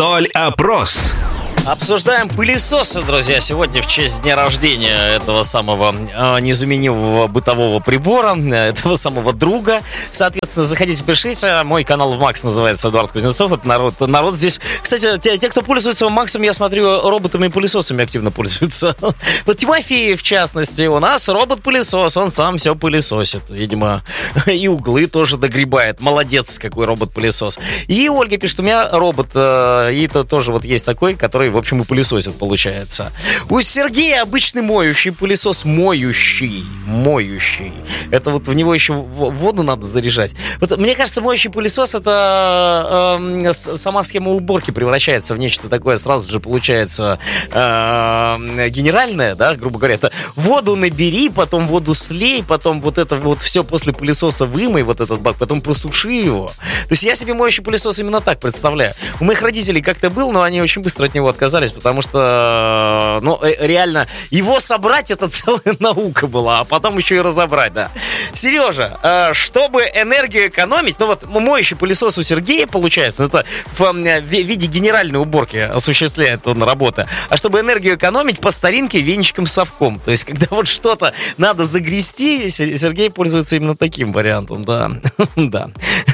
Соль-опрос. Обсуждаем пылесосы, друзья, сегодня в честь дня рождения этого самого незаменимого бытового прибора, этого самого друга. Соответственно, заходите, пишите. Мой канал в Макс называется Эдуард Кузнецов. Это народ здесь. Кстати, те, кто пользуется Максом, я смотрю, роботами и пылесосами активно пользуются. Вот Тимофей, в частности, у нас робот-пылесос. Он сам все пылесосит. Видимо, и углы тоже догребает. Молодец, какой робот-пылесос. И Ольга пишет, у меня робот. И это тоже вот есть такой, который, в общем, и пылесосит, получается. У Сергея обычный моющий пылесос. Моющий. Это вот в него еще воду надо заряжать. Вот, мне кажется, моющий пылесос — это сама схема уборки превращается в нечто такое. Сразу же получается генеральное, да, грубо говоря. Это воду набери, потом воду слей, потом вот это вот все после пылесоса вымой, вот этот бак, потом просуши его. То есть я себе моющий пылесос именно так представляю. У моих родителей как-то был, но они очень быстро от него отказались, потому что, реально, его собрать — это целая наука была, а потом еще и разобрать, да. Сережа, чтобы энергию экономить, моющий пылесос у Сергея, получается, это в виде генеральной уборки осуществляет он работу, а чтобы энергию экономить, по старинке венчиком с совком. То есть, когда вот что-то надо загрести, Сергей пользуется именно таким вариантом, да. Да.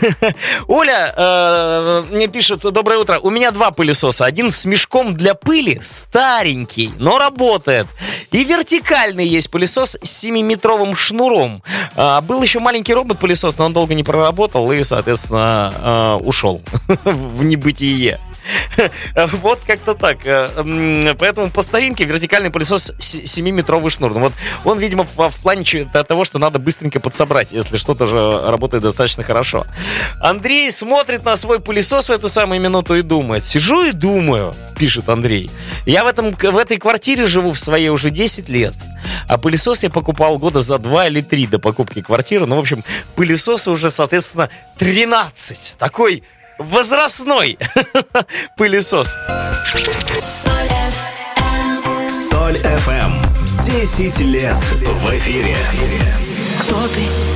Оля мне пишет: доброе утро, у меня 2 пылесоса, один с мешком для пыли, старенький, но работает. И вертикальный есть пылесос с 7-метровым шнуром. Был еще маленький робот-пылесос, но он долго не проработал и, соответственно, ушел в небытие. Вот как-то так. Поэтому по старинке вертикальный пылесос 7-метровый шнур. Вот он, видимо, в плане того, что надо быстренько подсобрать, если что-то же работает достаточно хорошо. Андрей смотрит на свой пылесос в эту самую минуту и думает. Сижу и думаю, пишет Андрей. Я в этой квартире живу в своей уже 10 лет. А пылесос я покупал года за 2 или 3 до покупки квартиры. В общем, пылесоса уже, соответственно, 13. Такой возрастной пылесос. Соль FM. 10 лет в эфире. Кто ты?